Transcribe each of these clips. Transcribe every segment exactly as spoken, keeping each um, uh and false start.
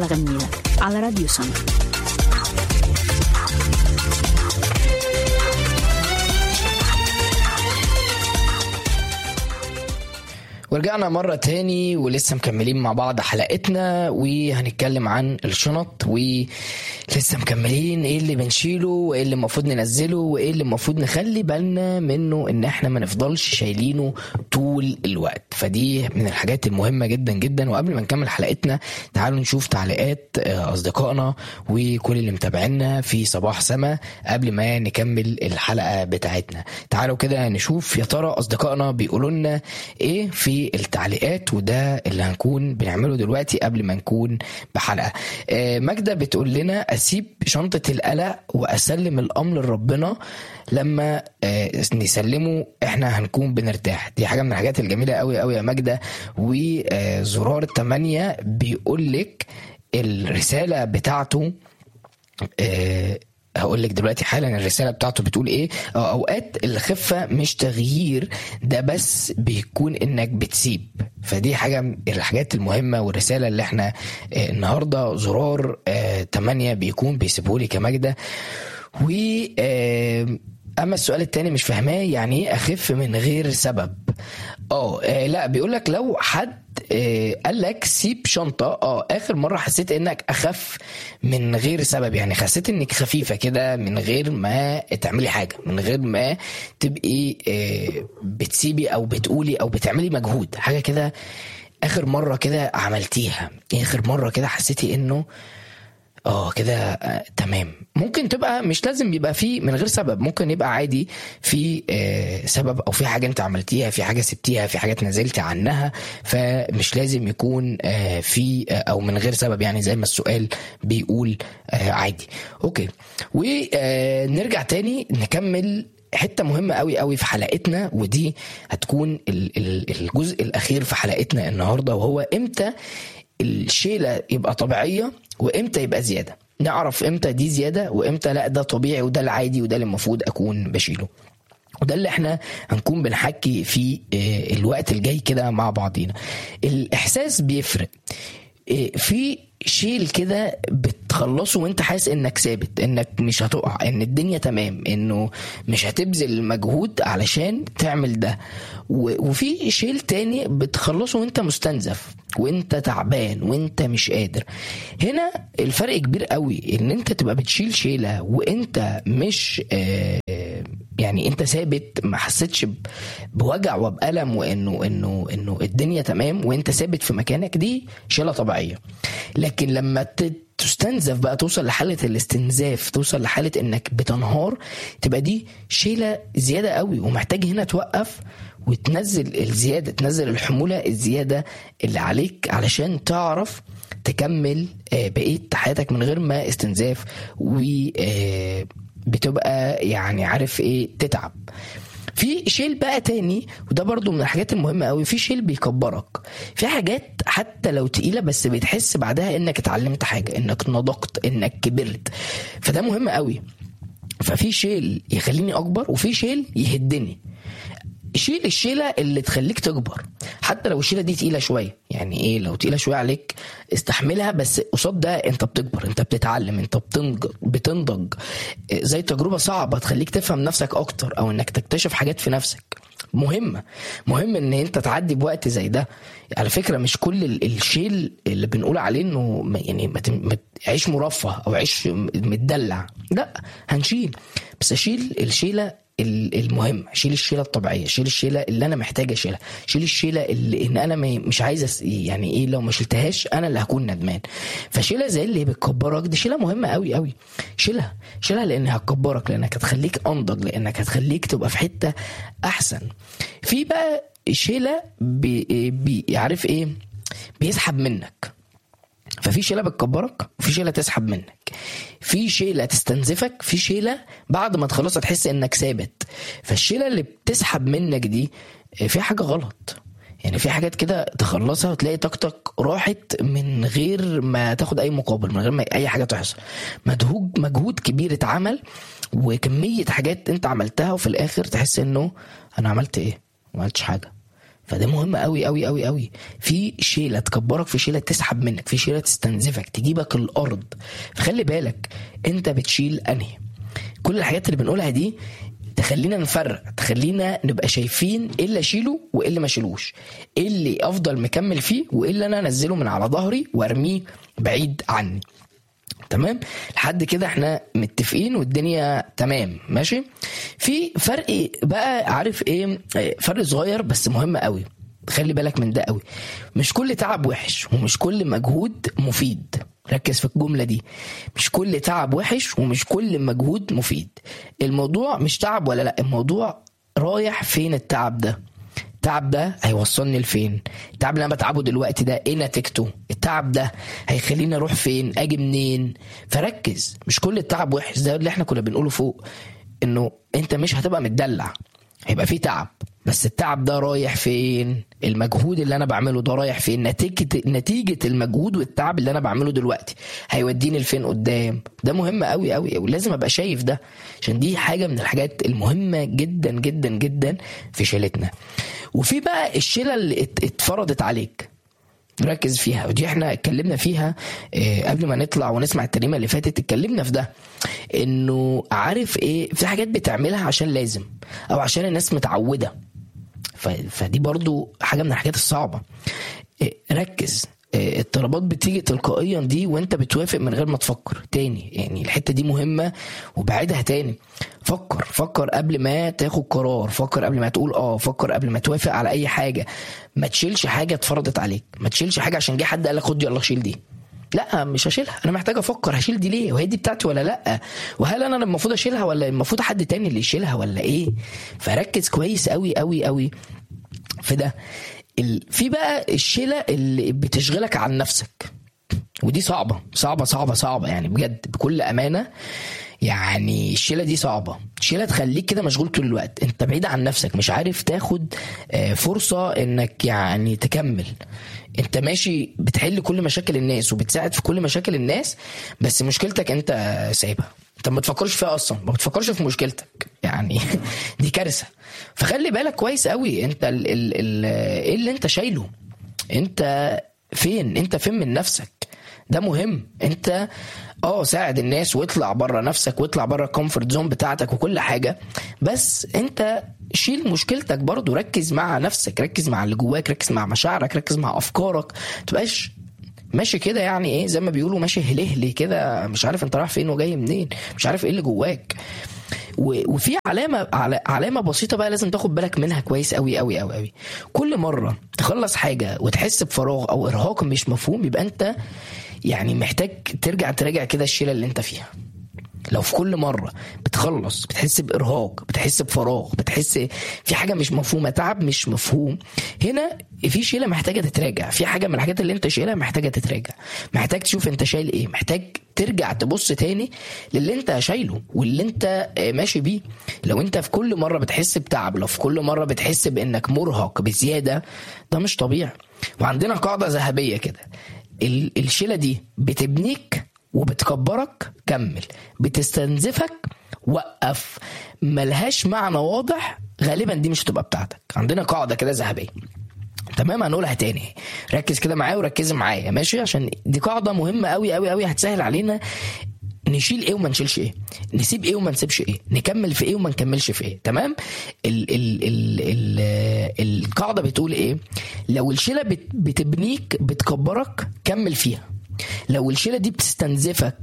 حلقة جميلة على راديو سما. ورجعنا مرة تاني ولسه مكملين مع بعض حلقتنا، وهنتكلم عن الشنط، ولسه مكملين ايه اللي بنشيله وايه اللي المفروض ننزله وايه اللي المفروض نخلي بالنا منه ان احنا ما نفضلش شايلينه طول الوقت. فدي من الحاجات المهمة جدا جدا. وقبل ما نكمل حلقتنا تعالوا نشوف تعليقات اصدقائنا وكل اللي متابعينا في صباح سما قبل ما نكمل الحلقة بتاعتنا. تعالوا كده نشوف يا ترى اصدقائنا بيقولوا لنا ايه في التعليقات، وده اللي هنكون بنعمله دلوقتي قبل ما نكون بحلقة. ماجدة بتقول لنا أسيب شنطة القلق وأسلم الأمر لربنا، لما نسلمه احنا هنكون بنرتاح. دي حاجة من الحاجات الجميلة قوي قوي يا ماجدة. وزرار التمانية بيقول لك الرسالة بتاعته، هقول لك دلوقتي حالا الرسالة بتاعته بتقول ايه. اوقات الخفة مش تغيير، ده بس بيكون انك بتسيب. فدي حاجة من الحاجات المهمة، والرسالة اللي احنا النهاردة زرار تمانية بيكون بيسيبهولي كماجدة. و اما السؤال التاني مش فاهماه، يعني ايه اخف من غير سبب؟ اه لا، بيقولك لو حد آه قال لك سيب شنطة، اه اخر مرة حسيت انك اخف من غير سبب، يعني حسيت انك خفيفة كده من غير ما تعملي حاجة، من غير ما تبقي آه بتسيبي او بتقولي او بتعملي مجهود، حاجة كده اخر مرة كده عملتيها، اخر مرة كده حسيتي انه اه كده آه تمام. ممكن تبقى مش لازم يبقى فيه من غير سبب، ممكن يبقى عادي في آه سبب، او في حاجة انت عملتيها، في حاجة سبتيها، في حاجة نزلت عنها، فمش لازم يكون آه في آه او من غير سبب، يعني زي ما السؤال بيقول آه عادي. اوكي، ونرجع تاني نكمل حتة مهمة قوي قوي في حلقتنا، ودي هتكون الجزء الأخير في حلقتنا النهاردة، وهو امتى الشيلة يبقى طبيعية وامتى يبقى زيادة. نعرف امتى دي زيادة وامتى لا ده طبيعي وده العادي وده اللي المفروض اكون بشيله. وده اللي احنا هنكون بنحكي في الوقت الجاي كده مع بعضينا. الاحساس بيفرق. في شيل كده بتخلصه وانت حاسس انك ثابت، انك مش هتقع، ان الدنيا تمام، انه مش هتبذل مجهود علشان تعمل ده. وفي شيل تاني بتخلصه وانت مستنزف وانت تعبان وانت مش قادر. هنا الفرق كبير قوي، ان انت تبقى بتشيل شيلة وانت مش آه يعني انت ثابت، ما حسيتش بوجع وبألم، وانه انه انه الدنيا تمام وانت ثابت في مكانك، دي شيلة طبيعية. لكن لما تستنزف بقى، توصل لحالة الاستنزاف، توصل لحالة انك بتنهار، تبقى دي شيلة زيادة قوي، ومحتاج هنا توقف وتنزل الزيادة، تنزل الحمولة الزيادة اللي عليك علشان تعرف تكمل بقية حياتك من غير ما استنزاف وبتبقى يعني عارف ايه تتعب. في شيل بقى تاني، وده برضو من الحاجات المهمة قوي، في شيل بيكبرك. في حاجات حتى لو تقيلة بس بتحس بعدها انك اتعلمت حاجة، انك نضجت، انك كبرت، فده مهم قوي. ففي شيل يخليني اكبر وفي شيل يهدني. شيل الشيلة اللي تخليك تكبر، حتى لو الشيلة دي تقيلة شوية. يعني ايه؟ لو تقيلة شوية عليك استحملها، بس قصاد ده انت بتكبر، انت بتتعلم، انت بتنضج بتنضج زي تجربة صعبة تخليك تفهم نفسك اكتر، او انك تكتشف حاجات في نفسك مهمة. مهم ان انت تعدي بوقت زي ده. على فكرة مش كل الشيل اللي بنقول عليه انه يعني ما عيش مرفه او عيش متدلع، لا، هنشيل، بس اشيل الشيلة المهم، شيل الشيلة الطبيعية، شيل الشيلة اللي انا محتاج اشيلها، شيل الشيلة اللي ان انا مش عايز يعني ايه، لو ما شلتهاش انا اللي هكون ندمان. فشيلة زي اللي بتكبرك دي شيلة مهمة قوي قوي. شيلها شيلها لانها هتكبرك، لانك هتخليك انضج، لانك هتخليك تبقى في حتة احسن. في بقى شيلة بيعرف ايه، بيسحب منك. ففي شيلة بتكبرك وفي شيلة تسحب منك، في شيلة تستنزفك، في شيلة بعد ما تخلص تحس انك ثابت. فالشيلة اللي بتسحب منك دي في حاجة غلط، يعني في حاجات كده تخلصها وتلاقي طاقتك راحت من غير ما تاخد اي مقابل، من غير ما اي حاجة تحصل. مجهود مجهود كبير اتعمل وكمية حاجات انت عملتها، وفي الاخر تحس انه انا عملت ايه؟ ما عملتش حاجة. فده مهم قوي قوي قوي قوي. في شيله تكبرك، في شيله تسحب منك، في شيله تستنزفك تجيبك الارض. فخلي بالك انت بتشيل انهي. كل الحاجات اللي بنقولها دي تخلينا نفرق، تخلينا نبقى شايفين ايه اللي اشيله وايه اللي ما اشيلوش، ايه اللي افضل مكمل فيه وايه اللي انا انزله من على ظهري وارميه بعيد عني. تمام لحد كده احنا متفقين والدنيا تمام ماشي. في فرق بقى، عارف ايه؟ فرق صغير بس مهم قوي، خلي بالك من ده قوي. مش كل تعب وحش ومش كل مجهود مفيد. ركز في الجملة دي، مش كل تعب وحش ومش كل مجهود مفيد. الموضوع مش تعب ولا لا، الموضوع رايح فين التعب ده. التعب ده هيوصلني لفين؟ التعب اللي انا بتعبه دلوقتي ده ايه نتيجته؟ التعب ده هيخليني اروح فين؟ اجي منين؟ فركز، مش كل التعب وحش. ده اللي احنا كنا بنقوله فوق، انه انت مش هتبقى متدلع، هيبقى فيه تعب، بس التعب ده رايح فين؟ المجهود اللي انا بعمله ده رايح فين؟ نتيجة نتيجة المجهود والتعب اللي انا بعمله دلوقتي هيوديني لفين قدام. ده مهم قوي قوي ولازم ابقى شايف ده، عشان دي حاجة من الحاجات المهمة جدا جدا جدا في شيلتنا. وفي بقى الشيلة اللي اتفرضت عليك، ركز فيها، ودي احنا اتكلمنا فيها اه قبل ما نطلع ونسمع الترنيمه اللي فاتت. اتكلمنا في ده، انه عارف ايه، في حاجات بتعملها عشان لازم او عشان الناس متعوده، فدي برضو حاجه من الحاجات الصعبه. اه ركز، اه الطلبات بتيجي تلقائيا دي وانت بتوافق من غير ما تفكر تاني. يعني الحته دي مهمه وبعدها تاني. فكر فكر قبل ما تاخد قرار، فكر قبل ما تقول اه، فكر قبل ما توافق على اي حاجه. ما تشيلش حاجه اتفرضت عليك، ما تشيلش حاجه عشان جه حد قال لك خد يلا شيل دي. لا مش هشيلها، انا محتاج افكر هشيل دي ليه، وهي دي بتاعتي ولا لا، وهل انا المفروض اشيلها ولا المفروض حد تاني اللي يشيلها ولا ايه. فركز كويس قوي قوي قوي في ده. في بقى الشيله اللي بتشغلك عن نفسك، ودي صعبه صعبه صعبه صعبه يعني بجد بكل امانه. يعني الشيله دي صعبه، الشيله تخليك كده مشغول طول الوقت، انت بعيد عن نفسك، مش عارف تاخد فرصه انك يعني تكمل. انت ماشي بتحل كل مشاكل الناس وبتساعد في كل مشاكل الناس، بس مشكلتك انت سايبها، انت ما بتفكرش فيها اصلا، ما بتفكرش في مشكلتك يعني دي كارثه. فخلي بالك كويس قوي انت ال ال ال ايه اللي انت شايله، انت فين، انت فين من نفسك. ده مهم. انت اه ساعد الناس واطلع بره نفسك واطلع بره الكومفورت زون بتاعتك وكل حاجه، بس انت شيل مشكلتك برضو. ركز مع نفسك، ركز مع اللي جواك، ركز مع مشاعرك، ركز مع افكارك. تبقاش ماشي كده يعني ايه زي ما بيقولوا ماشي هلهلي كده، مش عارف انت رايح فين وجاي منين، مش عارف ايه اللي جواك. وفي علامه علامه بسيطه بقى لازم تاخد بالك منها كويس قوي قوي قوي قوي. كل مره تخلص حاجه وتحس بفراغ او ارهاق مش مفهوم، يبقى انت يعني محتاج ترجع تراجع كده الشيله اللي انت فيها. لو في كل مرة بتخلص بتحس بإرهاق، بتحس بفراغ، بتحس في حاجة مش مفهومة، تعب مش مفهوم، هنا في شيلة محتاجة تتراجع. في حاجة من الحاجات اللي انت شايلها محتاجة تتراجع، محتاج تشوف انت شايل ايه، محتاج ترجع تبص تاني للي انت شايله واللي انت ماشي بيه. لو انت في كل مرة بتحس بتعب، لو في كل مرة بتحس بانك مرهق بزيادة، ده مش طبيعي. وعندنا قاعدة ذهبية كده، الشيلة دي بتبنيك وبتكبرك كمل، بتستنزفك وقف، ملهاش معنى واضح غالبا دي مش هتبقى بتاعتك. عندنا قاعدة كده ذهبية، تمام؟ هنقولها تاني، ركز كده معايا وركز معايا ماشي، عشان دي قاعدة مهمة قوي قوي قوي هتسهل علينا نشيل ايه وما نشيلش ايه، نسيب ايه وما نسيبش ايه، نكمل في ايه وما نكملش في ايه. تمام؟ ال ال ال ال القاعدة بتقول ايه؟ لو الشيلة بت بتبنيك بتكبرك كمل فيها، لو الشيلة دي بتستنزفك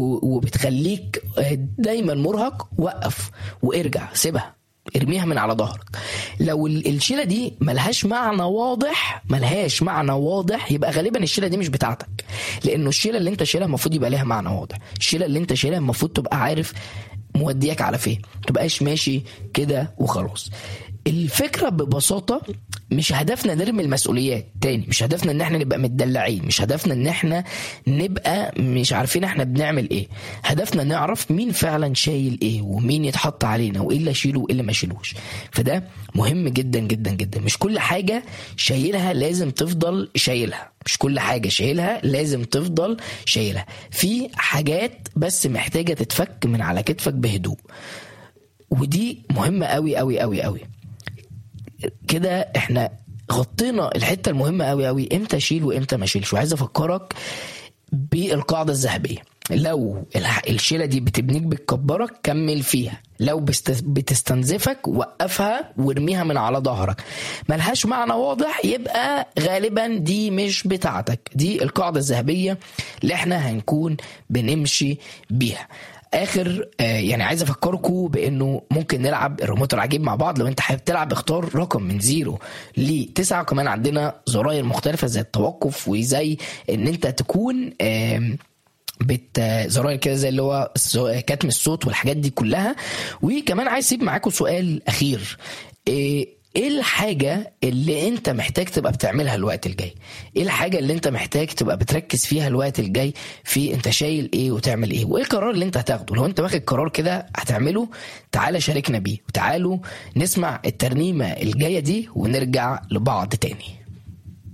وبتخليك دايما مرهق وقف وارجع سيبها، ارميها من على ظهرك. لو الشيلة دي ملهاش معنى واضح، ملهاش معنى واضح يبقى غالبا الشيلة دي مش بتاعتك، لانه الشيلة اللي انت شايلها المفروض يبقى لها معنى واضح. الشيلة اللي انت شايلها المفروض تبقى عارف موديك على فين، تبقاش ماشي كده وخلاص. الفكرة ببساطة مش هدفنا نرمي المسؤوليات تاني، مش هدفنا ان احنا نبقى متدلعين، مش هدفنا ان احنا نبقى مش عارفين احنا بنعمل ايه. هدفنا نعرف مين فعلا شايل ايه ومين يتحط علينا وايه اللي اشيله وايه اللي ما اشيلوش. فده مهم جدا جدا جدا. مش كل حاجة شايلها لازم تفضل شايلها، مش كل حاجة شايلها لازم تفضل شايلها. في حاجات بس محتاجة تتفك من على كتفك بهدوء، ودي مهمة قوي قوي قوي قوي. كده احنا غطينا الحته المهمه قوي قوي، امتى اشيل وامتى ما اشيلش. وعايز افكرك بالقاعده الذهبيه، لو الشيله دي بتبنيك بتكبرك كمل فيها، لو بتستنزفك وقفها وارميها من على ظهرك، ملهاش معنى واضح يبقى غالبا دي مش بتاعتك. دي القاعده الذهبيه اللي احنا هنكون بنمشي بيها. اخر آه يعني عايز افكركم بانه ممكن نلعب الريموت العجيب مع بعض. لو انت حابب تلعب اختار رقم من زيرو لتسعة، وكمان عندنا زراير مختلفة زي التوقف وزي ان انت تكون آه بت زراير كده زي اللي هو كتم الصوت والحاجات دي كلها. وكمان عايز اسيب معاكم سؤال اخير، إيه ايه الحاجة اللي انت محتاج تبقى بتعملها الوقت الجاي؟ ايه الحاجة اللي انت محتاج تبقى بتركز فيها الوقت الجاي في انت شايل ايه وتعمل ايه؟ وايه القرار اللي انت هتاخده؟ لو انت واخد قرار كده هتعمله، تعالى شاركنا بيه، وتعالوا نسمع الترنيمة الجاية دي ونرجع لبعض تاني.